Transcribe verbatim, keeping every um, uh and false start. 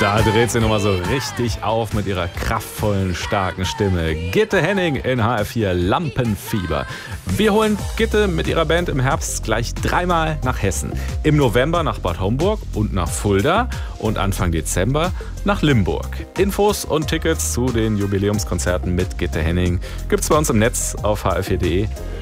Da dreht sie nochmal so richtig auf mit ihrer kraftvollen, starken Stimme. Gitte Henning in H R vier Lampenfieber. Wir holen Gitte mit ihrer Band im Herbst gleich dreimal nach Hessen. Im November nach Bad Homburg und nach Fulda und Anfang Dezember nach Limburg. Infos und Tickets zu den Jubiläumskonzerten mit Gitte Henning gibt's bei uns im Netz auf h r vier punkt d e.